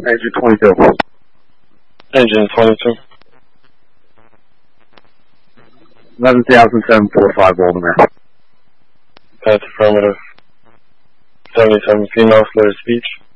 Engine 22. Engine 22. 11,745 Baltimore. That's affirmative. 77 female, slur speech.